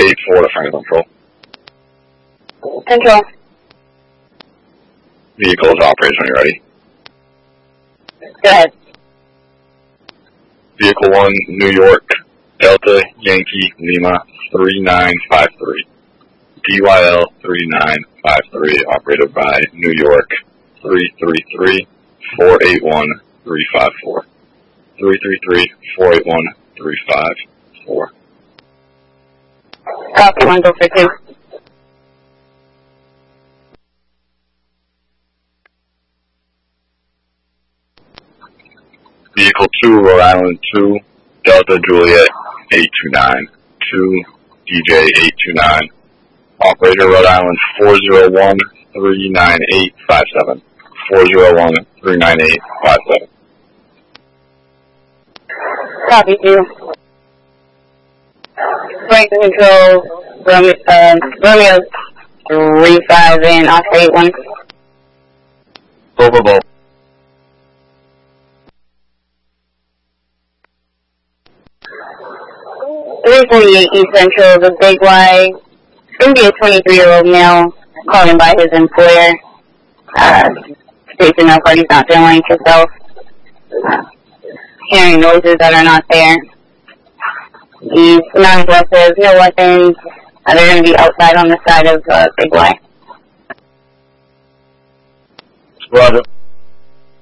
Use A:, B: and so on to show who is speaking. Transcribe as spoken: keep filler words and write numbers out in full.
A: eight four to Franklin Control.
B: Control.
A: Vehicle is operation, are you ready?
B: Go ahead.
A: Vehicle one, New York, Delta Yankee Lima three nine five three. D Y L three nine five three, operated by New York three three three, four eight one, three five four. three three three, four eight one, three five four.
B: Copy, one, go for two.
A: Vehicle two, Rhode Island two, Delta Juliet eight two nine, two D J eight two nine. Operator Rhode Island four zero one, three nine eight five seven. four zero one, three nine eight five seven.
B: Copy, two. Franklin Control, Romeo, uh, Romeo three five and Oscar eight one.
A: Over both.
B: three forty-eight East Central, the Big Y. It's going to be a twenty-three-year-old male calling by his employer. Uh, states in no party's not feeling like himself. Uh, hearing noises that are not there. He's non-aggressive, no weapons. Uh, they're going to be outside on the side of uh, Big Y.
A: Roger.